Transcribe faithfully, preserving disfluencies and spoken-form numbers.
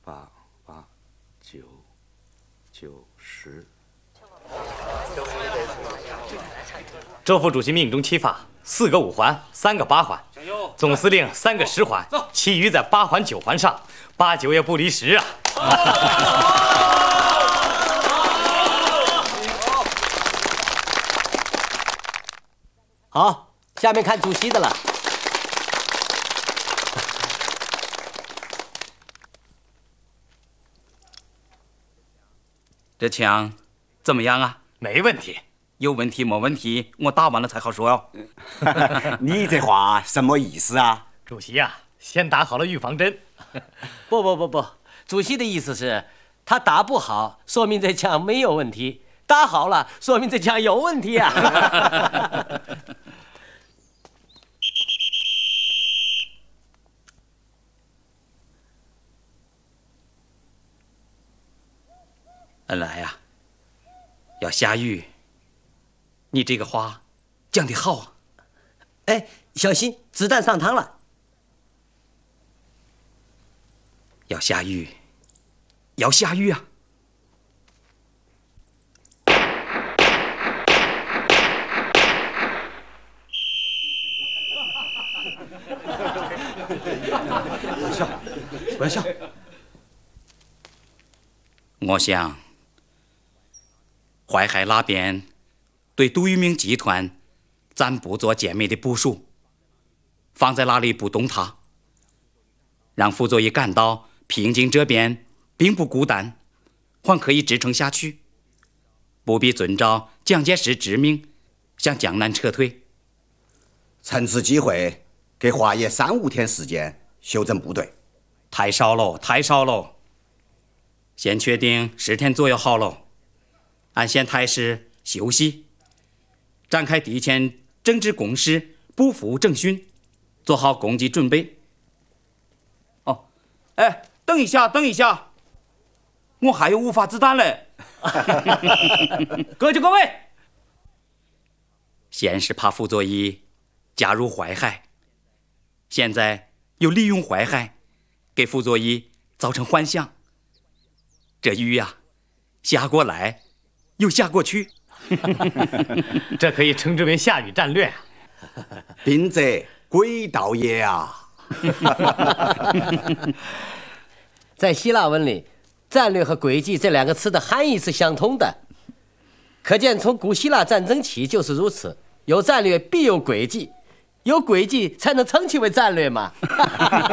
八八九九十。 周副主席命中七发，四个五环，三个八环，总司令三个十环，其余在八环九环上，八九也不离十啊。 好，下面看主席的了。 这枪怎么样啊？ 没问题。 有问题没问题，我打完了才好说哟。 你这话什么意思啊？ 主席呀、啊，先打好了预防针。 不不不不，主席的意思是，他打不好，说明这枪没有问题；打好了，说明这枪有问题啊。 恩来呀、啊，要下雨。你这个话讲得好啊！ 哎，小心，子弹上膛了。 要下雨，要下雨啊！ 不要笑，不要笑。 我想，淮海那边对杜聿明集团暂不做歼灭的部署，放在那里不动它，让傅作义感到平津这边并不孤单，还可以支撑下去，不必遵照蒋介石之命向江南撤退。 趁此机会，给华野三五天时间休整部队。 太少了，太少了。先确定十天左右好了，按现态势休息，展开敌前政治攻势，不服整训，做好攻击准备。哦，哎，等一下，等一下，我还有五发子弹嘞。各就各位。先是怕傅作义加入淮海，现在又利用淮海给傅作义造成幻想。这雨呀、啊，下过来又下过去， 这可以称之为下雨战略。 兵者，诡道也啊！ 在希腊文里，战略和诡计这两个词的含义是相通的，可见从古希腊战争起就是如此。有战略必有诡计，有诡计才能称其为战略嘛。